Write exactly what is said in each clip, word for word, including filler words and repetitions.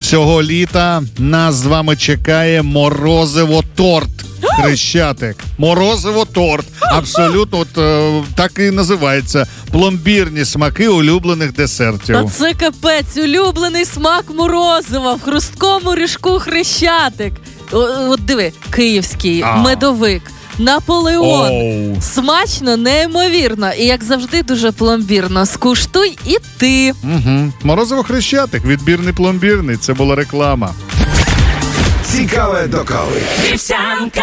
цього літа нас з вами чекає морозиво-торт. Хрещатик. Морозиво-торт. Абсолютно, от е, так і називається. Пломбірні смаки улюблених десертів. Та це капець, улюблений смак морозива в хрусткому ріжку Хрещатик. О, от диви, київський, а. медовик, Наполеон. Оу. Смачно, неймовірно. І, як завжди, дуже пломбірно. Скуштуй і ти. Угу. Морозиво Хрещатик, відбірний пломбірний. Це була реклама. Цікаве до кави. Вівсянка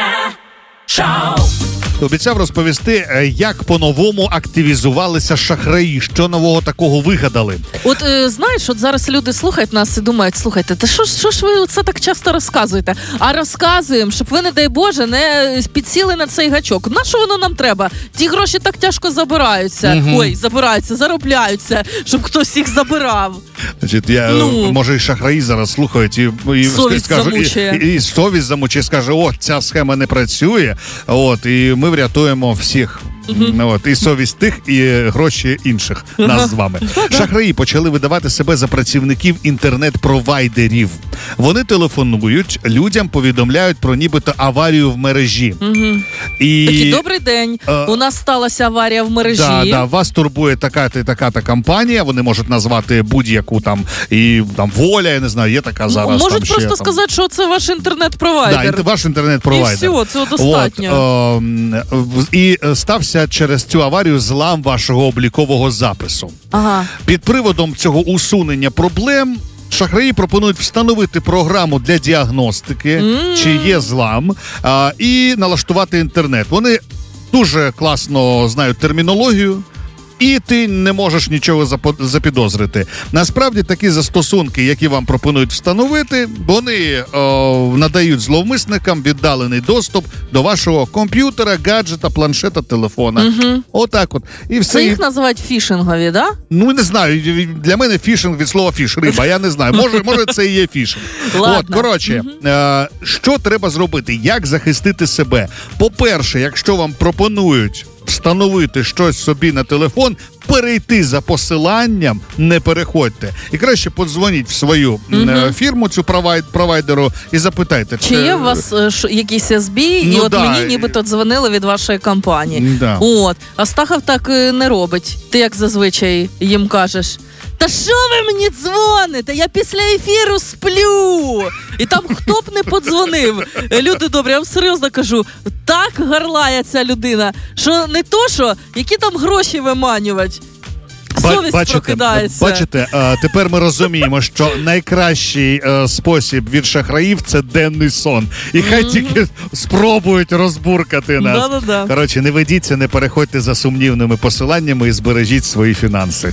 шоу. Обіцяв розповісти, як по-новому активізувалися шахраї. Що нового такого вигадали? От, е, знаєш, от зараз люди слухають нас і думають, слухайте, та що, що ж ви це так часто розказуєте? А розказуємо, щоб ви, не дай Боже, не підсіли на цей гачок. На що воно нам треба? Ті гроші так тяжко забираються. Угу. Ой, забираються, заробляються, щоб хтось їх забирав. Значить, я, ну, може, і шахраї зараз слухають і, і, совість скажу, замучує. І, і, і совість замучує, скаже, о, ця схема не працює, от, і ми врятуємо всіх. Uh-huh. От, і совість тих, і гроші інших, uh-huh. нас з вами. Шахраї почали видавати себе за працівників інтернет-провайдерів. Вони телефонують, людям повідомляють про нібито аварію в мережі. Uh-huh. І... Такий, добрий день, uh... у нас сталася аварія в мережі. Да, да, вас турбує така-та, така-та компанія, вони можуть назвати будь-яку там, і там Воля, я не знаю, є така зараз. Можуть там, просто ще, сказати, що це ваш інтернет-провайдер. Да, ваш інтернет-провайдер. І все, цього достатньо. От, о, і стався через цю аварію злам вашого облікового запису. Ага. Під приводом цього усунення проблем шахраї пропонують встановити програму для діагностики, mm. чи є злам, а, і налаштувати інтернет. Вони дуже класно знають термінологію, і ти не можеш нічого запідозрити. Насправді, такі застосунки, які вам пропонують встановити, вони о, надають зловмисникам віддалений доступ до вашого комп'ютера, гаджета, планшета, телефона. Угу. Отак от. І все. Це їх називають фішингові, да? Ну, не знаю. Для мене фішинг від слова фіш, риба, я не знаю. Може, може це і є фішинг. От, коротше, угу. е, що треба зробити? Як захистити себе? По-перше, якщо вам пропонують встановити щось собі на телефон, перейти за посиланням, не переходьте. І краще подзвоніть в свою uh-huh. фірму, цю провайд, провайдеру, і запитайте. Чи є у вас ш, якийсь ес бі, ну, і от да. мені нібито дзвонили від вашої компанії. Да. От. А Стахов так не робить. Ти як зазвичай їм кажеш: та що ви мені дзвоните? Я після ефіру сплю. І там хто б не подзвонив. Люди добрі, я вам серйозно кажу, так гарлає ця людина, що не то, що, які там гроші виманювати. Совість бачите, прокидається. Бачите, тепер ми розуміємо, що найкращий спосіб від шахраїв – це денний сон. І хай mm-hmm. тільки спробують розбуркати нас. Да-да-да. Коротше, не ведіться, не переходьте за сумнівними посиланнями і збережіть свої фінанси.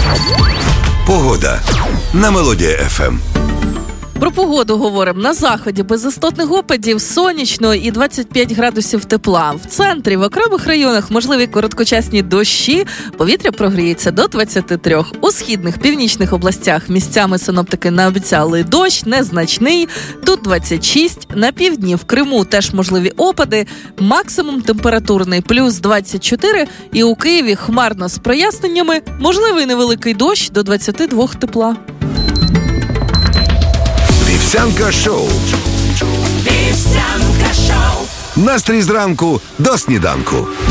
Погода на Мелодія еф ем. Про погоду говоримо. На заході без істотних опадів, сонячно і двадцять п'ять градусів тепла. В центрі, в окремих районах можливі короткочасні дощі. Повітря прогріється до двадцять три. У східних, північних областях місцями синоптики наобіцяли дощ, незначний. Тут двадцять шість. На півдні, в Криму теж можливі опади. Максимум температурний плюс двадцять чотири. І у Києві хмарно з проясненнями. Можливий невеликий дощ до двадцять два тепла. Вівсянка шоу. Вівсянка шоу. Настрій зранку до сніданку.